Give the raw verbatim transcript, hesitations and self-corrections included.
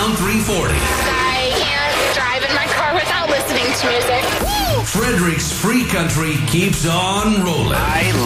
Sound three forty. I can't drive in my car without listening to music. Frederick's Free Country keeps on rolling. I